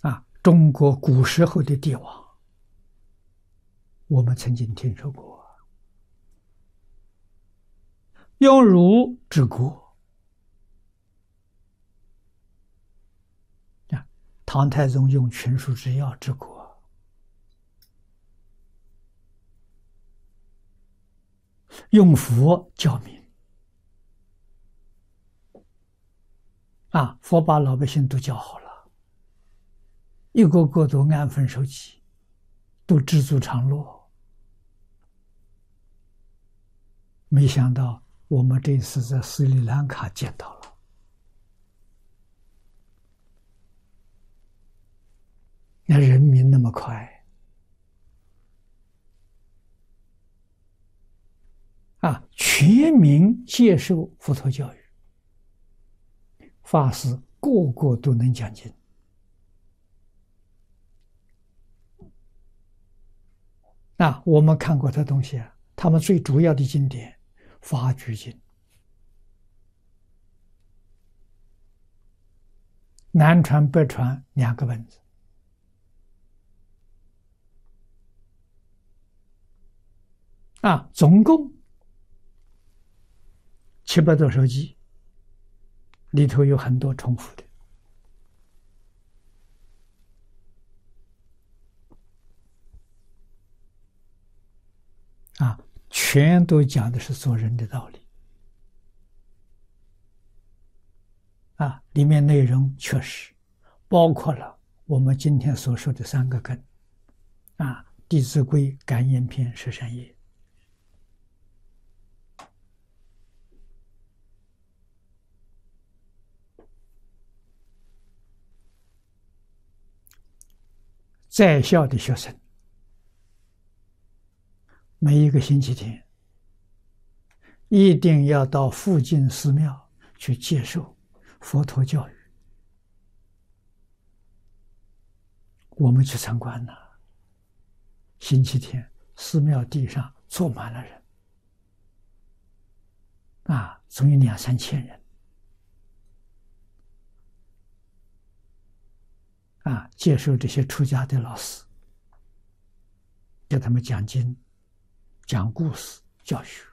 中国古时候的帝王，我们曾经听说过，用儒治国。唐太宗用群书治要治国，用佛教民。佛把老百姓都教好了，一个个都安分守己，都知足常乐。没想到我们这次在斯里兰卡见到了，那人民那么快全民接受佛陀教育，法师个个都能讲经。我们看过的东西他们最主要的经典法句经，南传北传2个本子，总共700多首偈，里头有很多重复的。全都讲的是做人的道理。里面内容确实包括了我们今天所说的3个根，弟子规、感应篇、十善业。在校的学生，每一个星期天一定要到附近寺庙去接受佛陀教育。我们去参观了，星期天寺庙地上坐满了人，总有2、3千人，接受这些出家的老师，给他们讲经、讲故事、教学。